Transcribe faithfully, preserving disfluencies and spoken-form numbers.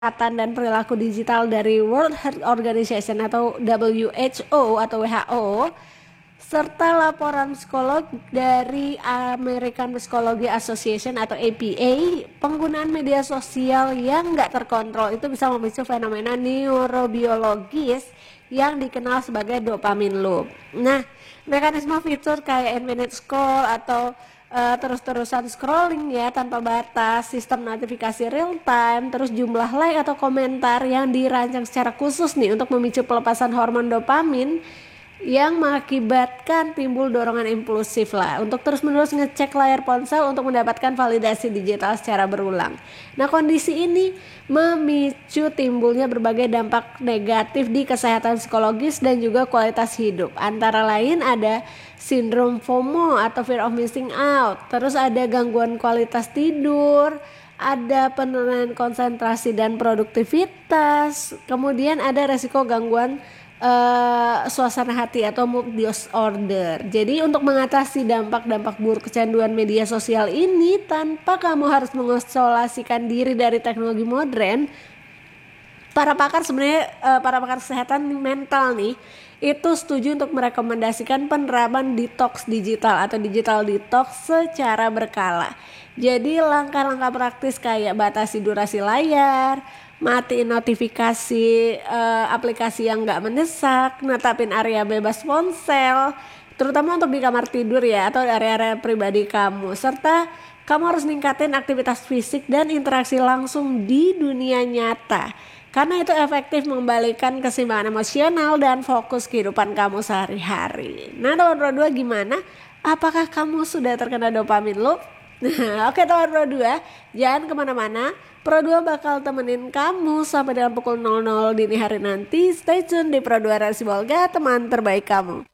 Kesehatan dan Perilaku Digital dari World Health Organization atau W H O atau W H O, serta laporan psikolog dari American Psychology Association atau A P A, penggunaan media sosial yang nggak terkontrol itu bisa memicu fenomena neurobiologis yang dikenal sebagai dopamine loop. Nah, mekanisme fitur kayak infinite scroll atau uh, terus-terusan scrolling ya tanpa batas, sistem notifikasi real time, terus jumlah like atau komentar yang dirancang secara khusus nih untuk memicu pelepasan hormon dopamin yang mengakibatkan timbul dorongan impulsif lah untuk terus-menerus ngecek layar ponsel untuk mendapatkan validasi digital secara berulang. Nah, kondisi ini memicu timbulnya berbagai dampak negatif di kesehatan psikologis dan juga kualitas hidup. Antara lain ada sindrom FOMO atau fear of missing out, terus ada gangguan kualitas tidur, ada penurunan konsentrasi dan produktivitas, kemudian ada resiko gangguan Uh, suasana hati atau mood disorder. Jadi untuk mengatasi dampak-dampak buruk kecanduan media sosial ini tanpa kamu harus mengisolasikan diri dari teknologi modern, para pakar sebenarnya uh, para pakar kesehatan mental nih itu setuju untuk merekomendasikan penerapan detox digital atau digital detox secara berkala. Jadi langkah-langkah praktis kayak batasi durasi layar, matiin notifikasi uh, aplikasi yang nggak mendesak, netapin area bebas ponsel, terutama untuk di kamar tidur ya atau area-area pribadi kamu, serta kamu harus ningkatin aktivitas fisik dan interaksi langsung di dunia nyata karena itu efektif mengembalikan keseimbangan emosional dan fokus kehidupan kamu sehari-hari. Nah, nomor dua gimana? Apakah kamu sudah terkena dopamine loop? Oke, nomor dua, jangan kemana-mana. Pro dua bakal temenin kamu sampai dengan pukul nol nol dini hari nanti. Stay tune di Pro dua Resi Bolga, teman terbaik kamu.